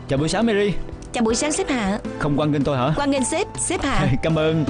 Chào buổi sáng Mary. Chào buổi sáng sếp Hạ. Không quan nghênh tôi hả? Quan nghênh sếp Hạ. Cảm ơn.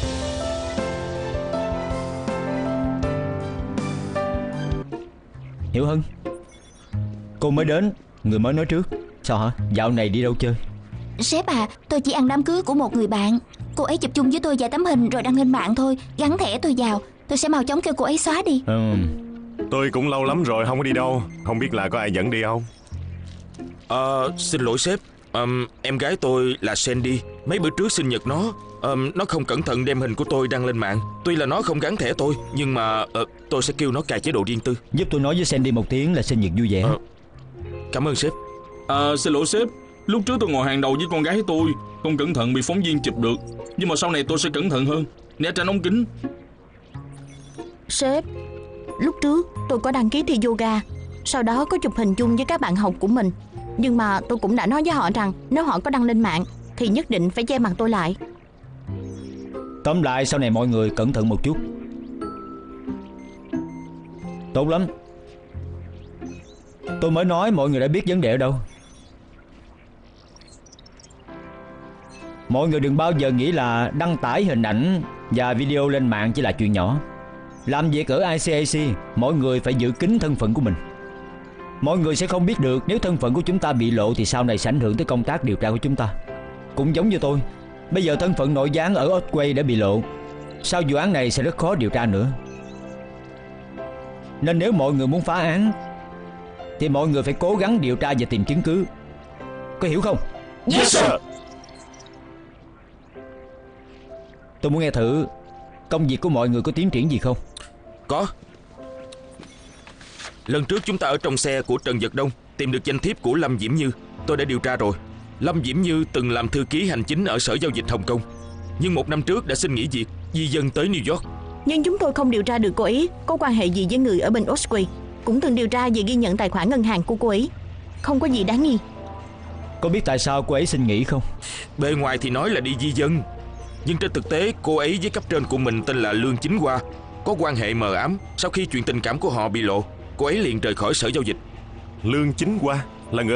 Hiểu Hân, cô mới đến, người mới nói trước. Sao hả? Dạo này đi đâu chơi? Sếp à, tôi chỉ ăn đám cưới của một người bạn. Cô ấy chụp chung với tôi vài tấm hình rồi đăng lên mạng thôi. Gắn thẻ tôi vào. Tôi sẽ mau chóng kêu cô ấy xóa đi. Tôi cũng lâu lắm rồi không có đi đâu. Không biết là có ai dẫn đi không? Xin lỗi sếp. Em gái tôi là Sandy. Mấy bữa trước sinh nhật nó không cẩn thận đem hình của tôi đăng lên mạng. Tuy là nó không gắn thẻ tôi, nhưng mà tôi sẽ kêu nó cài chế độ riêng tư. Giúp tôi nói với Sandy một tiếng là sinh nhật vui vẻ. Cảm ơn sếp. Xin lỗi sếp. Lúc trước tôi ngồi hàng đầu với con gái tôi, không cẩn thận bị phóng viên chụp được. Nhưng mà sau này tôi sẽ cẩn thận hơn, né tránh ống kính. Sếp, lúc trước tôi có đăng ký thi yoga, sau đó có chụp hình chung với các bạn học của mình. Nhưng mà tôi cũng đã nói với họ rằng nếu họ có đăng lên mạng thì nhất định phải che mặt tôi lại. Tóm lại sau này mọi người cẩn thận một chút. Tốt lắm. Tôi mới nói mọi người đã biết vấn đề ở đâu. Mọi người đừng bao giờ nghĩ là đăng tải hình ảnh và video lên mạng chỉ là chuyện nhỏ. Làm việc ở ICAC, mọi người phải giữ kín thân phận của mình. Mọi người sẽ không biết được nếu thân phận của chúng ta bị lộ thì sau này sẽ ảnh hưởng tới công tác điều tra của chúng ta. Cũng giống như tôi, bây giờ thân phận nội gián ở Otway đã bị lộ, sau vụ án này sẽ rất khó điều tra nữa. Nên nếu mọi người muốn phá án thì mọi người phải cố gắng điều tra và tìm chứng cứ. Có hiểu không? Yes sir. Tôi muốn nghe thử công việc của mọi người có tiến triển gì không? Có. Lần trước chúng ta ở trong xe của Trần Vật Đông tìm được danh thiếp của Lâm Diễm Như. Tôi đã điều tra rồi. Lâm Diễm Như từng làm thư ký hành chính ở Sở Giao dịch Hồng Kông, nhưng 1 năm trước đã xin nghỉ việc, di dân tới New York. Nhưng chúng tôi không điều tra được cô ấy có quan hệ gì với người ở bên Osway. Cũng từng điều tra về ghi nhận tài khoản ngân hàng của cô ấy. Không có gì đáng nghi. Có biết tại sao cô ấy xin nghỉ không? Bề ngoài thì nói là đi di dân, nhưng trên thực tế cô ấy với cấp trên của mình tên là Lương Chính Hoa có quan hệ mờ ám. Sau khi chuyện tình cảm của họ bị lộ, cô ấy liền rời khỏi Sở Giao dịch. Lương Chính Hoa?